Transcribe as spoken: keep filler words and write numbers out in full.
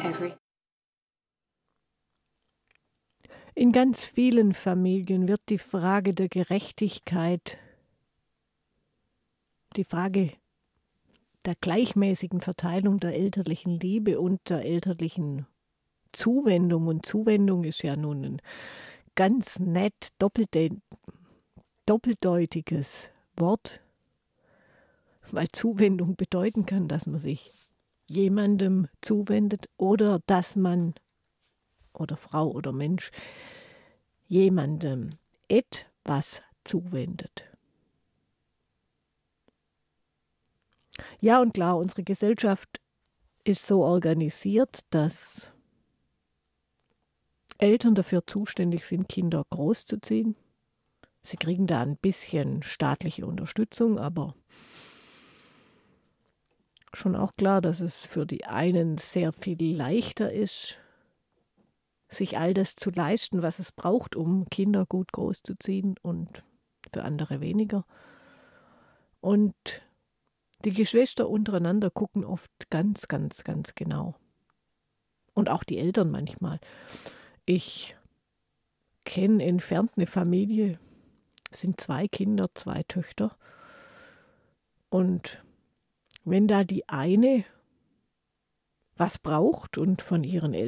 everything. In ganz vielen Familien wird die Frage der Gerechtigkeit, die Frage der gleichmäßigen Verteilung der elterlichen Liebe und der elterlichen Zuwendung, und Zuwendung ist ja nun ein ganz nett doppelte, doppeldeutiges Wort, weil Zuwendung bedeuten kann, dass man sich jemandem zuwendet oder dass man oder Frau oder Mensch jemandem etwas zuwendet. Ja, und klar, unsere Gesellschaft ist so organisiert, dass Eltern dafür zuständig sind, Kinder großzuziehen. Sie kriegen da ein bisschen staatliche Unterstützung, aber schon auch klar, dass es für die einen sehr viel leichter ist, sich all das zu leisten, was es braucht, um Kinder gut großzuziehen, und für andere weniger. Und die Geschwister untereinander gucken oft ganz, ganz, ganz genau. Und auch die Eltern manchmal. Ich kenne entfernt eine Familie, es sind zwei Kinder, zwei Töchter. Und wenn da die eine was braucht und von ihren Eltern